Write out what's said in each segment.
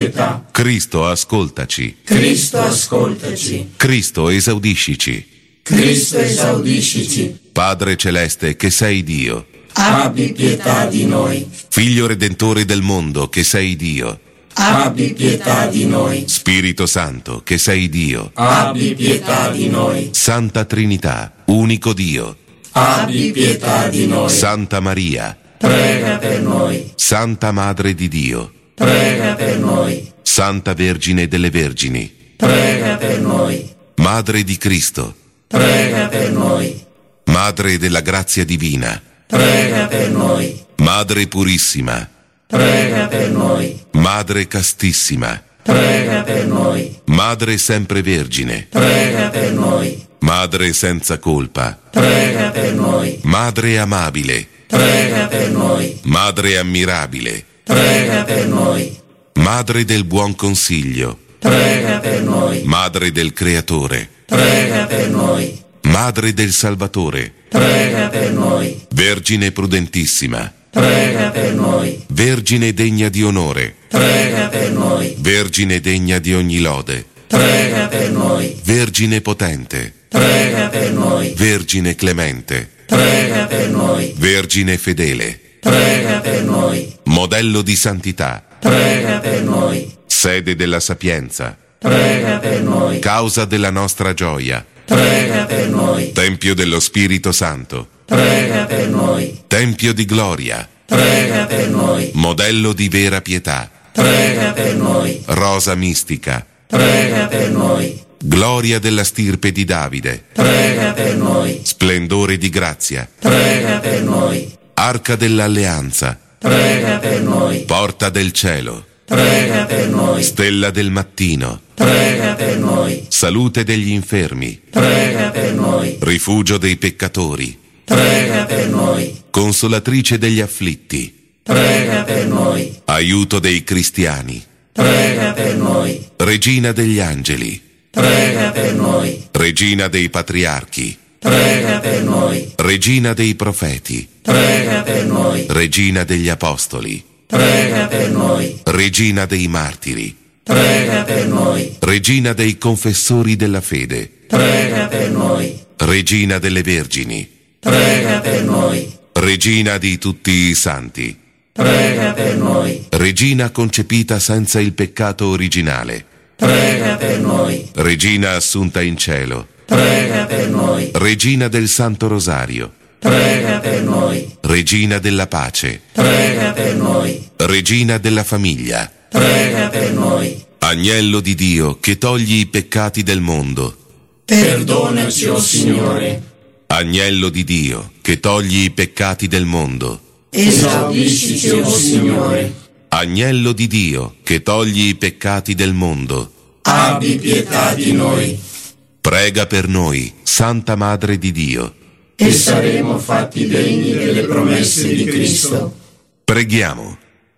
pietà. Cristo, ascoltaci. Cristo, ascoltaci. Cristo, esaudiscici. Cristo, esaudiscici. Padre celeste, che sei Dio. Abbi pietà di noi. Figlio redentore del mondo, che sei Dio. Abbi pietà di noi. Spirito Santo, che sei Dio. Abbi pietà di noi. Santa Trinità, unico Dio. Abbi pietà di noi. Santa Maria, Prega per noi. Santa Madre di Dio. Prega per noi. Santa Vergine delle Vergini. Prega per noi. Madre di Cristo. Prega per noi. Madre della grazia divina. Prega per noi. Madre purissima. Prega per noi. Madre castissima. Prega per noi. Madre sempre vergine. Prega per noi. Madre senza colpa. Prega per noi. Madre amabile. Prega per noi. Madre ammirabile. Prega per noi. Madre del buon consiglio. Prega per noi. Madre del Creatore. Prega per noi. Madre del Salvatore. Prega per noi. Vergine prudentissima. Prega per noi. Vergine degna di onore. Prega per noi. Vergine degna di ogni lode. Prega per noi. Vergine potente. Prega per noi. Vergine clemente. Prega per noi. Vergine fedele. Prega per noi. Modello di santità. Prega per noi. Sede della sapienza. Prega per noi. Causa della nostra gioia. Prega per noi. Tempio dello Spirito Santo. Prega per noi. Tempio di gloria. Prega per noi. Modello di vera pietà. Prega per noi. Rosa mistica. Prega per noi. Gloria della stirpe di Davide. Prega per noi. Splendore di grazia. Prega per noi. Arca dell'alleanza. Prega per noi. Porta del cielo. Prega per noi. Stella del mattino. Prega per noi. Salute degli infermi. Prega per noi. Rifugio dei peccatori. Prega per noi. Consolatrice degli afflitti. Prega per noi. Aiuto dei cristiani. Prega per noi. Regina degli angeli. Prega per noi. Regina dei patriarchi. Prega per noi. Regina dei profeti. Prega per noi. Regina degli apostoli. Prega per noi. Regina dei martiri. Prega per noi. Regina dei confessori della fede. Prega per noi. Regina delle vergini. Prega per noi. Regina di tutti i santi. Prega per noi. Regina concepita senza il peccato originale. Prega per noi. Regina assunta in cielo. Prega per noi. Regina del Santo Rosario. Prega per noi. Regina della pace. Prega per noi. Regina della famiglia. Prega per noi. Agnello di Dio che togli i peccati del mondo. Perdonaci, o Signore. Agnello di Dio che togli i peccati del mondo. Esaudiscici, o Signore. Agnello di Dio che togli i peccati del mondo. Abbi pietà di noi. Prega per noi, Santa Madre di Dio. E saremo fatti degni delle promesse di Cristo. Preghiamo.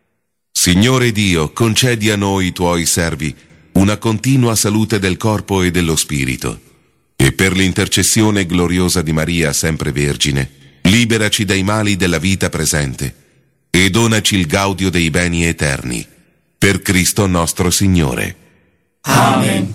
Signore Dio, concedi a noi, tuoi servi, una continua salute del corpo e dello spirito. E per l'intercessione gloriosa di Maria, sempre Vergine, liberaci dai mali della vita presente e donaci il gaudio dei beni eterni. Per Cristo nostro Signore. Amen.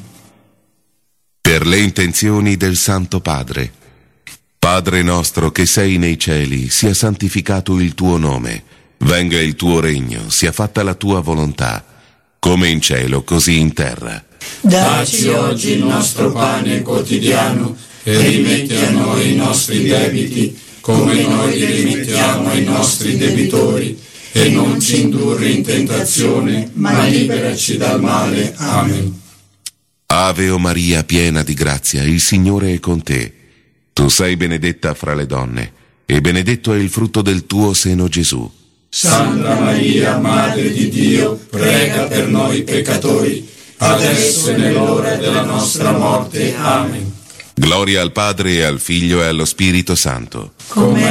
Per le intenzioni del Santo Padre. Padre nostro che sei nei cieli, sia santificato il tuo nome. Venga il tuo regno, sia fatta la tua volontà, come in cielo, così in terra. Dacci oggi il nostro pane quotidiano e rimetti a noi i nostri debiti, come noi li rimettiamo ai nostri debitori, e non ci indurre in tentazione, ma liberaci dal male. Amen. Ave o Maria, piena di grazia, il Signore è con te. Tu sei benedetta fra le donne, e benedetto è il frutto del tuo seno, Gesù. Santa Maria, Madre di Dio, prega per noi peccatori, adesso e nell'ora della nostra morte. Amen. Gloria al Padre, e al Figlio, e allo Spirito Santo. Come